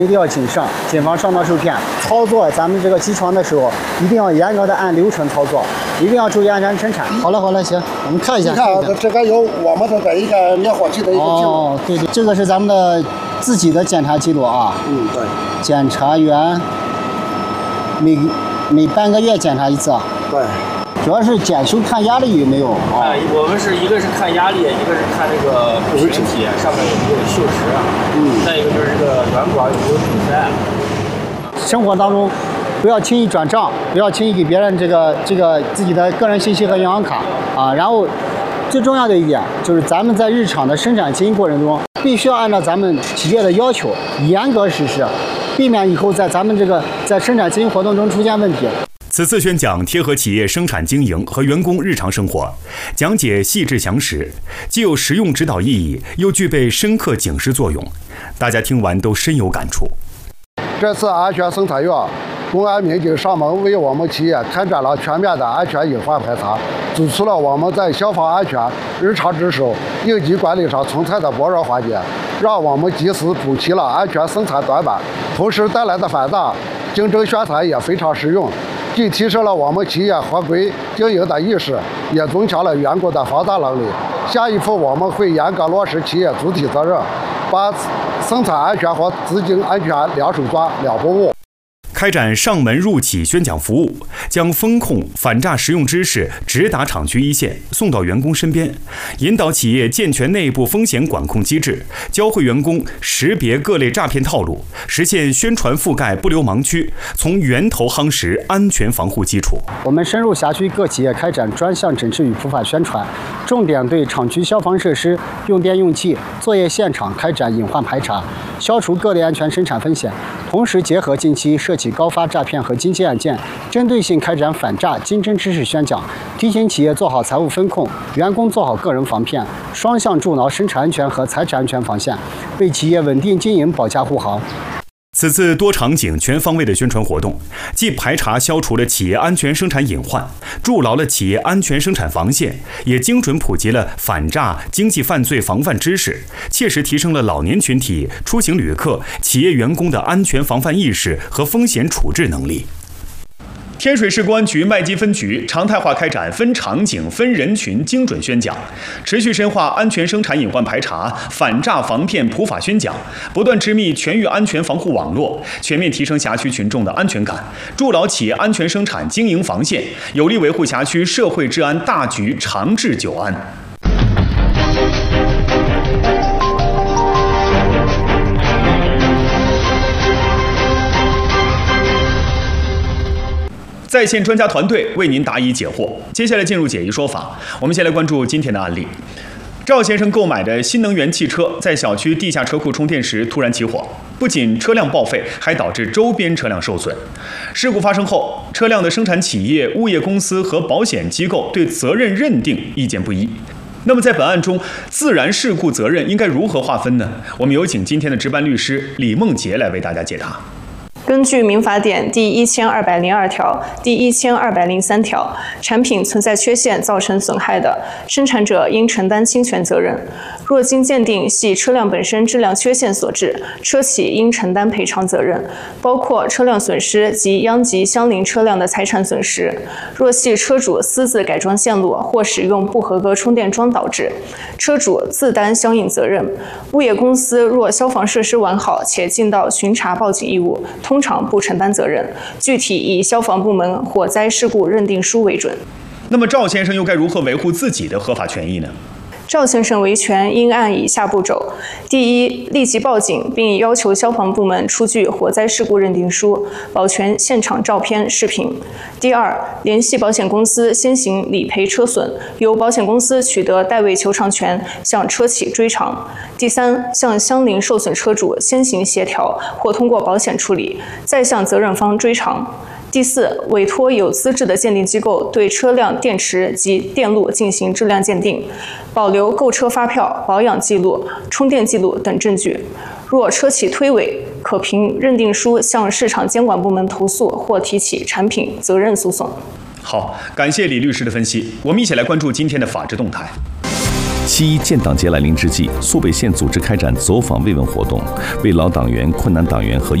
一定要谨慎，谨防上当受骗。操作咱们这个机床的时候，一定要严格的按流程操作，一定要注意安全生产。好了，行，我们看一下。 你看这个有我们的一个灭火器的一个记录。 哦，对，这个是咱们的自己的检查记录啊。 对。 检查员每半个月检查一次。 对。 主要是检修看压力有没有啊？ 我们是一个是看压力，一个是看这个瓶体上面有没有锈蚀，再一个就是这个软管有没有堵塞。 生活当中不要轻易转账，不要轻易给别人这个自己的个人信息和银行卡啊。然后最重要的一点就是咱们在日常的生产经营过程中，必须要按照咱们企业的要求严格实施，避免以后在咱们在生产经营活动中出现问题。 此次宣讲贴合企业生产经营和员工日常生活，讲解细致详实，既有实用指导意义，又具备深刻警示作用。大家听完都深有感触。 这次安全生产月，公安民警上门为我们企业开展了全面的安全隐患排查，走出了我们在消防安全、日常值守、应急管理上存在的薄弱环节，让我们及时补齐了安全生产短板，同时带来的反诈竞争宣传也非常实用。既提升了我们企业合规经营的意识，也增强了员工的防诈能力。下一步我们会严格落实企业主体责任，把生产安全和资金安全两手抓两不误。 开展上门入企宣讲服务，将风控、反诈实用知识直达厂区一线，送到员工身边，引导企业健全内部风险管控机制，教会员工识别各类诈骗套路，实现宣传覆盖不留盲区，从源头夯实安全防护基础。 我们深入辖区各企业开展专项整治与普法宣传，重点对厂区消防设施、用电用气、作业现场开展隐患排查，消除各类安全生产风险。同时结合近期涉及高发诈骗和经济案件，针对性开展反诈经侦知识宣讲，提醒企业做好财务风控，员工做好个人防骗，双向筑牢生产安全和财产安全防线，为企业稳定经营保驾护航。 此次多场景全方位的宣传活动，既排查消除了企业安全生产隐患，筑牢了企业安全生产防线，也精准普及了反诈经济犯罪防范知识，切实提升了老年群体、出行旅客、企业员工的安全防范意识和风险处置能力。天水市公安局麦积分局常态化开展分场景、分人群精准宣讲，持续深化安全生产隐患排查、反诈防骗普法宣讲，不断织密全域安全防护网络，全面提升辖区群众的安全感，筑牢企业安全生产经营防线，有力维护辖区社会治安大局长治久安。在线专家团队为您答疑解惑。接下来进入解疑说法，我们先来关注今天的案例。赵先生购买的新能源汽车在小区地下车库充电时突然起火，不仅车辆报废，还导致周边车辆受损。事故发生后，车辆的生产企业、物业公司和保险机构对责任认定意见不一。那么在本案中，自然事故责任应该如何划分呢？我们有请今天的值班律师李梦洁来为大家解答。 根据民法典第1202条、第1203条，产品存在缺陷造成损害的，生产者应承担侵权责任。若经鉴定系车辆本身质量缺陷所致，车企应承担赔偿责任，包括车辆损失及殃及相邻车辆的财产损失。若系车主私自改装线路或使用不合格充电桩导致，车主自担相应责任。物业公司若消防设施完好且尽到巡查报警义务，通常不承担责任，具体以消防部门火灾事故认定书为准。 那么赵先生又该如何维护自己的合法权益呢？ 赵先生维权应按以下步骤：第一，立即报警，并要求消防部门出具火灾事故认定书，保全现场照片、视频；第二，联系保险公司先行理赔车损，由保险公司取得代位求偿权，向车企追偿；第三，向相邻受损车主先行协调或通过保险处理，再向责任方追偿；第四，委托有资质的鉴定机构对车辆电池及电路进行质量鉴定，保留购车发票、保养记录、充电记录等证据。若车企推诿，可凭认定书向市场监管部门投诉或提起产品责任诉讼。 好，感谢李律师的分析。我们一起来关注今天的法治动态。 7.1建党节来临之际，苏北县组织开展走访慰问活动，为老党员、困难党员和